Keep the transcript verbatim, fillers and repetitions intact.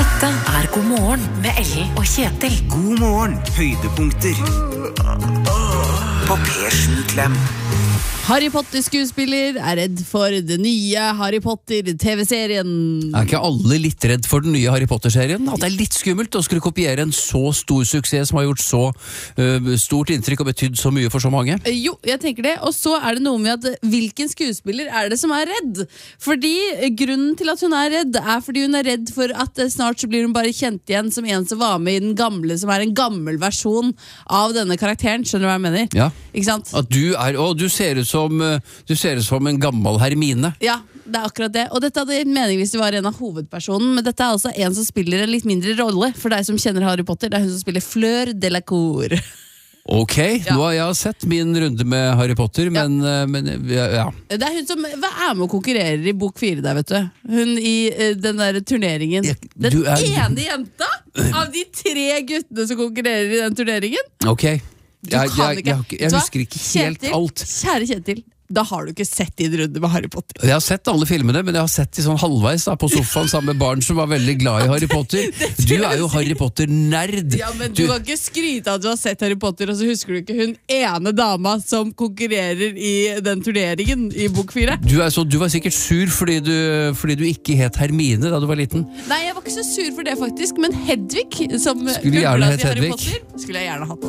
Dette er God morgen med Ellen og Kjetil. God morgen, høydepunkter på P sju Klem. Harry Potter-skuespiller er redd for den nye Harry Potter-tv-serien. Er ikke alle litt redd for den nye Harry Potter-serien? At det er litt skummelt å skulle kopiere en så stor suksess som har gjort så uh, stort inntrykk og betydd så mye for så mange? Jo, jeg tenker det. Og så er det noe med at hvilken skuespiller er det som er redd? Fordi grunnen til at hun er redd er fordi hun er redd for at snart så blir hun bare kjent igjen som en som var med i den gamle, som er en gammel versjon av denne karakteren. Skjønner du hva jeg mener? Ja. Ikke sant? At du er, å, du ser ut som Du ser ut som en gammel Hermine. Ja, det er akkurat det. Og dette hadde mening hvis det var en av hovedpersonen, men dette er altså en som spiller en litt mindre rolle. For deg som kjenner Harry Potter, det er hun som spiller Fleur Delacour. Ok, Ja. nå har jeg sett min runde med Harry Potter, men, uh, men ja, ja. Det er hun som hva er med og konkurrerer i bok fire der, vet du. Hun i uh, den der turneringen. Jeg- Den du er- ene jenta av de tre guttene som konkurrerer i den turneringen. Ok, jeg, Du jeg, kan jeg, ikke. jeg, Vet jeg du hva? husker ikke helt Kjetil, alt. Kjære Kjetil, da har du ikke sett din runde med Harry Potter. Jeg har sett alle filmene, men jeg har sett de sånn halvveis da, på sofaen sammen med barn som var veldig glad i Harry Potter. Du er jo Harry Potter-nerd. Ja, men Du kan ikke skryte av at du har sett Harry Potter, og så husker du ikke hun ene dama som konkurrerer i den turneringen i bok fire. Du, er så, du var sikkert sur fordi du, fordi du ikke het Hermine da du var liten. Nei, jeg var ikke så sur for det faktisk, men Hedvig, som Skulle gjerne gullglass hett i Harry Hedvig. Potter, skulle jeg gjerne hatt.